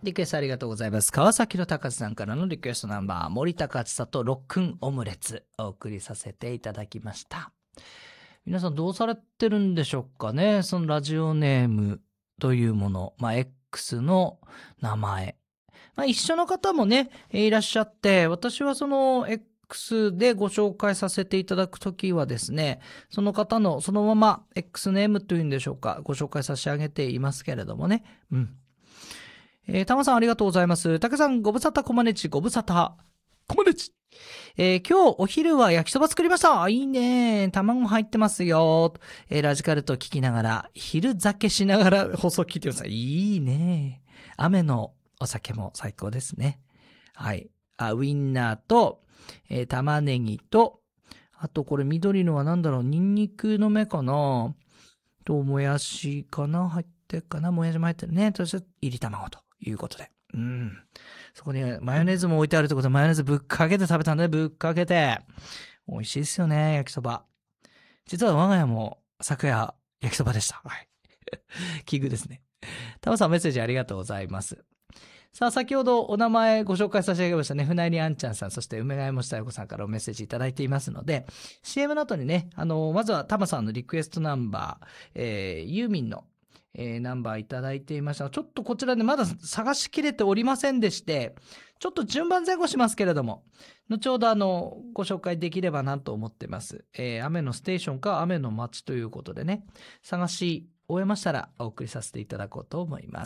リクエストありがとうございます。川崎の高津さんからのリクエストナンバー、森高千里ロックンオムレツお送りさせていただきました。皆さんどうされてるんでしょうかね。そのラジオネームというもの、X の名前。一緒の方もね、いらっしゃって、私はその X でご紹介させていただくときはですね、その方のそのまま X ネームというんでしょうか、ご紹介差し上げていますけれどもね。たまさんありがとうございます。たけさん、ご無沙汰こまねち、ご無沙汰こまねち。今日お昼は焼きそば作りました。いいね。卵入ってますよ。ラジカルと聞きながら、昼酒しながら放送聞いてください。いいね。雨のお酒も最高ですね。はい。ウインナーと、玉ねぎと、あとこれ緑のは何だろう、ニンニクの芽かなと、もやしかな入ってるかなもやしも入ってるね。そして、入り卵ということで。そこにマヨネーズも置いてあるってことで、マヨネーズぶっかけて食べたんで、ぶっかけて。美味しいですよね、焼きそば。実は我が家も昨夜焼きそばでした。はい。奇遇ですね。タマさんメッセージありがとうございます。さあ、先ほどお名前ご紹介差し上げましたね。船入あんちゃんさん、そして梅ヶ山下代子さんからメッセージいただいていますので、CM の後にね、まずはタマさんのリクエストナンバー、ユーミンの、ナンバーいただいていました。ちょっとこちらでまだ探しきれておりませんでして、ちょっと順番前後しますけれども、後ほどご紹介できればなと思ってます。雨のステーションか雨の街ということでね、探し終えましたらお送りさせていただこうと思います。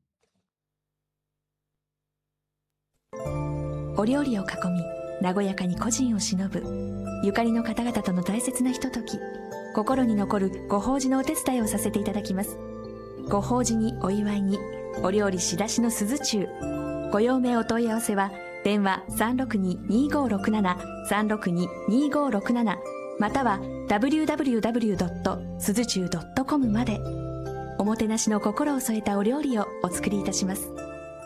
お料理を囲み、和やかに故人を偲ぶ、ゆかりの方々との大切なひととき、心に残るご法事のお手伝いをさせていただきます。ご法事にお祝いに、お料理仕出しの鈴中。ご用命お問い合わせは電話 362-2567 362-2567 または www. すずちゅう .com まで。おもてなしの心を添えたお料理をお作りいたします。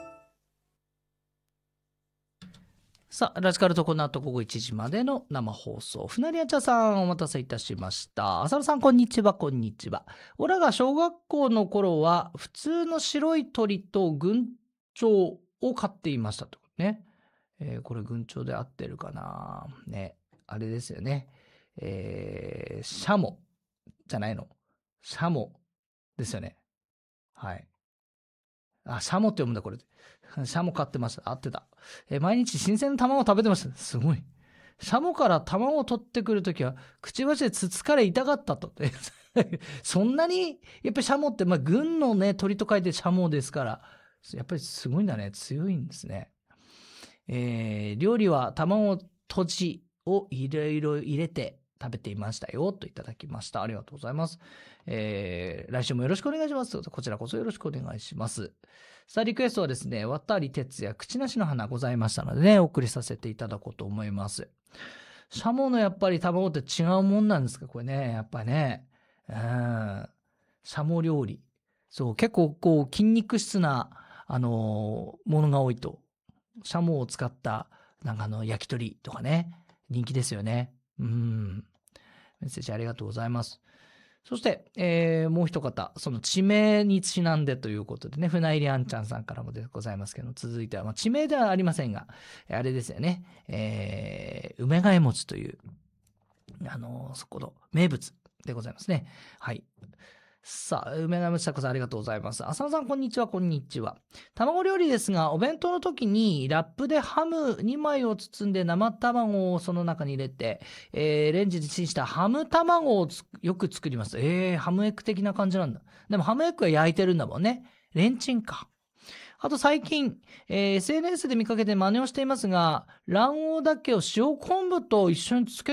さあ、ラジカルとこの後午後1時までの生放送。船りあちゃさん、お待たせいたしました。浅野さん、こんにちは、こんにちは。オラが小学校の頃は、普通の白い鳥と群鳥を飼っていましたと。ね。これ群鳥で合ってるかなね。あれですよね。シャモじゃないの。シャモですよね。はい。シャモって読むんだ、これ。シャモ飼ってました。合ってた。毎日新鮮な卵を食べてました。すごい。シャモから卵を取ってくるときは、くちばしでつつかれ痛かったと。そんなに、やっぱりシャモって、軍のね、鳥と書いてシャモですから、やっぱりすごいんだね。強いんですね。料理は卵とじをいろいろ入れて食べていましたよといただきました。ありがとうございます。来週もよろしくお願いします。こちらこそよろしくお願いします。さあ、リクエストはですね、渡哲也口なしの花ございましたのでね、お送りさせていただこうと思います。シャモのやっぱり卵って違うもんなんですかこれね、やっぱりね。シャモ料理。そう、結構こう筋肉質な、ものが多いと。シャモを使ったなんか焼き鳥とかね、人気ですよね。メッセージありがとうございます。そして、もう一方、その地名にちなんでということでね、船入あんちゃんさんからもでございますけど、続いては、地名ではありませんが、あれですよね、梅ヶ枝餅という、そこの名物でございますね。はい。さあ、梅ヶ枝餅さんありがとうございます。浅野さん、こんにちは、こんにちは。卵料理ですが、お弁当の時にラップでハム2枚を包んで生卵をその中に入れて、レンジでチンしたハム卵をよく作ります。ハムエッグ的な感じなんだ。でもハムエッグは焼いてるんだもんね。レンチンか。あと最近、SNS で見かけて真似をしていますが、卵黄だけを塩昆布と一緒につけ